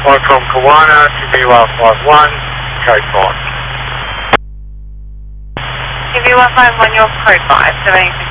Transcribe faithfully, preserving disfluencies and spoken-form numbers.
One from Kawana to V one five one, code five. V one five one, your code five, seven eight